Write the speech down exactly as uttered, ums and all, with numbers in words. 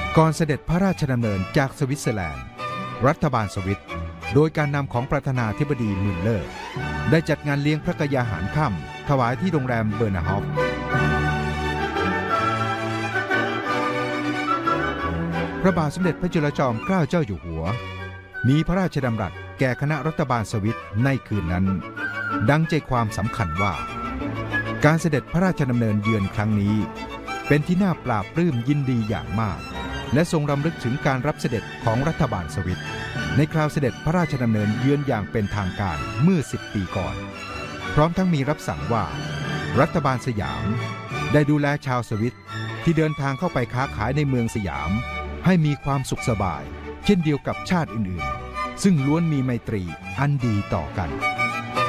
ก่อนเสด็จพระราชดำเนินจากสวิตเซอร์แลนด์รัฐบาลสวิตโดยการนำของประธานาธิบดีมุลเลอร์ได้จัดงานเลี้ยงพระกยาหารค่ำถวายที่โรงแรมเบอร์นาฮอฟพระบาทสมเด็จพระจุลจอมเกล้าเจ้าอยู่หัวมีพระราชดำรัสแก่คณะรัฐบาลสวิตในคืนนั้นดังใจความสำคัญว่าการเสด็จพระราชดำเนินเยือนครั้งนี้เป็นที่น่าปลาบปลื้มยินดีอย่างมากและทรงรำลึกถึงการรับเสด็จของรัฐบาลสวิตในคราวเสด็จพระราชดำเนินเยือนอย่างเป็นทางการเมื่อสิบปีก่อนพร้อมทั้งมีรับสั่งว่ารัฐบาลสยามได้ดูแลชาวสวิตที่เดินทางเข้าไปค้าขายในเมืองสยามให้มีความสุขสบายเช่นเดียวกับชาติอื่นๆซึ่งล้วนมีไมตรีอันดีต่อกัน